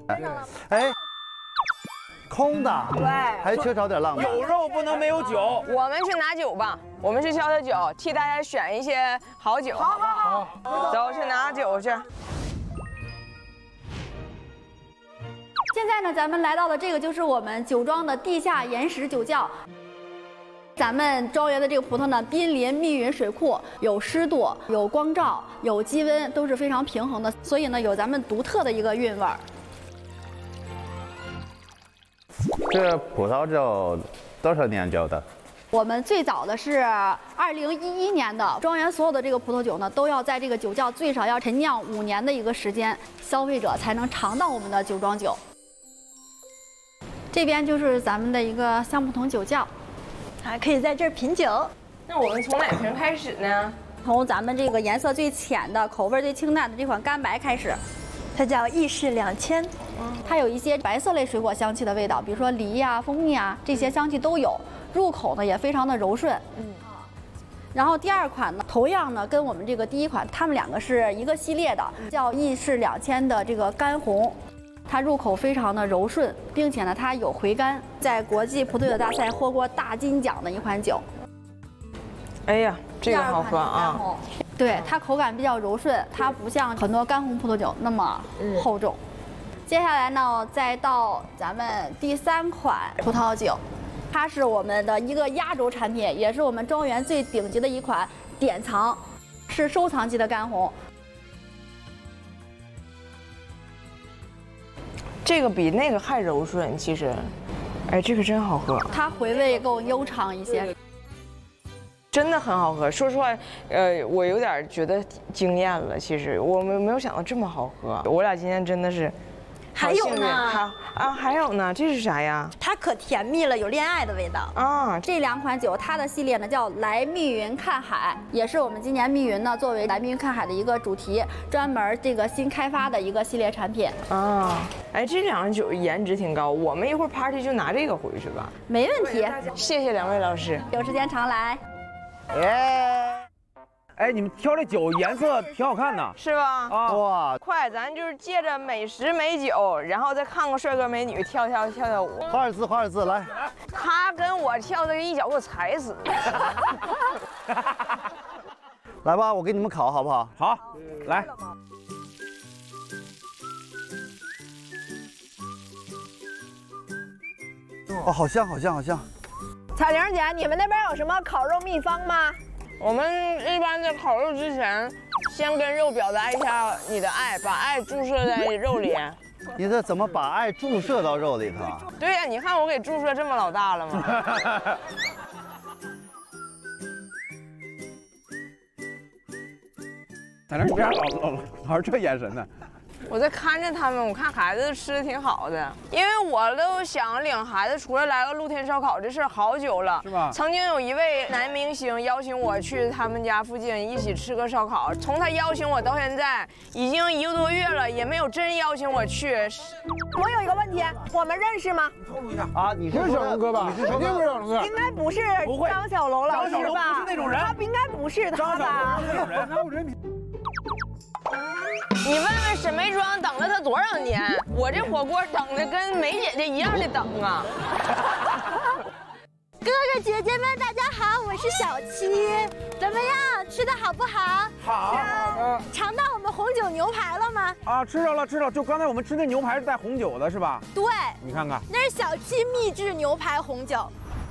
哎，空的， 对， 还缺少点浪漫。 有肉不能没有酒。 我们去拿酒吧，我们去挑挑酒，替大家选一些好酒。好，走去拿酒去。 现在呢，咱们来到的这个就是我们酒庄的地下岩石酒窖。咱们庄园的这个葡萄呢，濒临密云水库，有湿度、有光照、有积温，都是非常平衡的，所以呢，有咱们独特的一个韵味儿。 这葡萄酒多少年酒的？ 我们最早的是2011年的，庄园所有的这个葡萄酒呢，都要在这个酒窖最少要陈酿5年的一个时间，消费者才能尝到我们的酒庄酒。这边就是咱们的一个橡木桶酒窖。 还可以在这儿品酒。 那我们从哪瓶开始呢？ 从咱们这个颜色最浅的、口味最清淡的这款干白开始， 它叫意式2000， 它有一些白色类水果香气的味道，比如说梨呀、蜂蜜啊，这些香气都有。入口呢也非常的柔顺。然后第二款呢，同样呢跟我们这个第一款，它们两个是一个系列的，叫意式2000的这个干红。它入口非常的柔顺，并且呢，它有回甘，在国际葡萄酒大赛获过大金奖的一款酒。 哎呀，这个好喝啊！ 对，它口感比较柔顺，它不像很多干红葡萄酒那么厚重。接下来呢，再到咱们第3款葡萄酒，它是我们的一个压轴产品，也是我们庄园最顶级的一款典藏，是收藏级的干红。 这个比那个还柔顺，其实，哎，这个真好喝， 它回味更悠长一些， 真的很好喝。说实话，我有点觉得惊艳了。其实我没有想到这么好喝。我俩今天真的是， 还有呢， 还有呢，这是啥呀？ 它可甜蜜了，有恋爱的味道啊！ 这2款酒，它的系列呢叫来密云看海，也是我们今年密云呢作为来密云看海的一个主题，专门这个新开发的一个系列产品啊。哎，这2个酒颜值挺高，我们一会儿 party 就拿这个回去吧。 没问题， 谢谢2位老师， 有时间常来。 哎，你们挑这酒颜色挺好看的， 是吧？ 啊， 哇， 快，咱就是借着美食美酒，然后再看看帅哥美女，跳舞。 华尔兹，来。 他跟我跳，这一脚给我踩死。 来吧，我给你们烤好不好？ 好，来。 哦，好香。 彩玲姐，你们那边有什么烤肉秘方吗？ 我们一般在烤肉之前，先跟肉表达一下你的爱，把爱注射在肉里。 你这怎么把爱注射到肉里头？ 对呀，你看我给注射这么老大了吗？ 在那你别老是这眼神呢。 我在看着他们，我看孩子吃的挺好的，因为我都想领孩子出来来个露天烧烤这事儿好久了， 是吧？ 曾经有一位男明星邀请我去他们家附近一起吃个烧烤，从他邀请我到现在已经1个多月了，也没有真邀请我去。 我有一个问题，我们认识吗？ 啊，你是小龙哥吧？肯定不是小龙哥， 应该不是张小龙老师吧？ 不是那种人， 他应该不是他吧？ 那种人，哪有人品？ 你问问沈眉庄等了他多少年？我这火锅等的跟梅姐姐一样的等啊！ 哥哥姐姐们，大家好，我是小七，怎么样？吃的好不好？ 好。 尝到我们红酒牛排了吗？ 啊，吃着了。就刚才我们吃那牛排是带红酒的，是吧？ 对。 你看看， 那是小七秘制牛排红酒。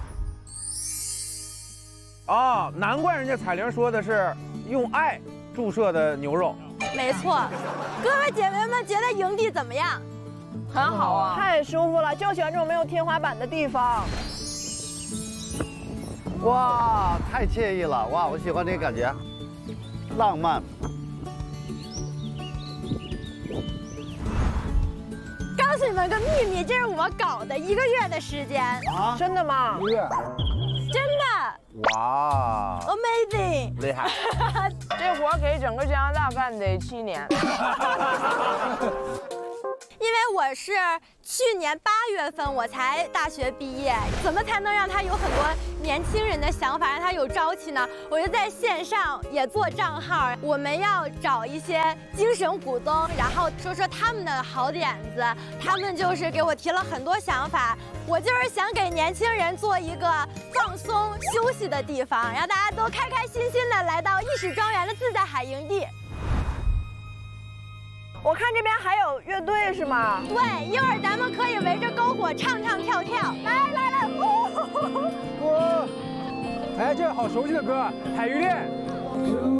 哦，难怪人家彩玲说的是用爱注射的牛肉。 没错，哥哥姐妹们觉得营地怎么样？ 很好啊， 太舒服了，就喜欢这种没有天花板的地方。 哇，太惬意了！哇，我喜欢这个感觉，浪漫。 告诉你们个秘密，这是我搞的1个月的时间。 啊， 真的吗 1个月。 真的。 哇 ，Amazing， 厉害！ 这活给整个加拿大干得7年。 因为我是去年8月份我才大学毕业，怎么才能让他有很多年轻人的想法，让他有朝气呢？我就在线上也做账号，我们要找一些精神股东，然后说说他们的好点子，他们就是给我提了很多想法。我就是想给年轻人做一个放松休息的地方，让大家都开开心心的来到意式庄园的自在海营地。 我看这边还有乐队是吗？ 对，一会儿咱们可以围着篝火唱唱跳跳。来， 哎，这个好熟悉的歌，《海芋恋》。